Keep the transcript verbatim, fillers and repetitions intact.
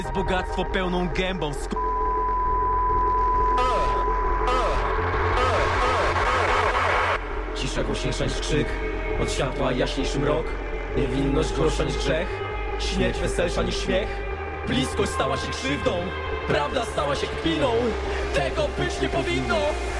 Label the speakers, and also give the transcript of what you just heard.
Speaker 1: jest bogactwo pełną gębą. Sk
Speaker 2: Cisza głośniejsza niż krzyk, od światła jaśniejszy mrok. Niewinność gorsza niż grzech, śmierć weselsza niż śmiech. Bliskość stała się krzywdą, prawda stała się kpiną. Tego być nie powinno.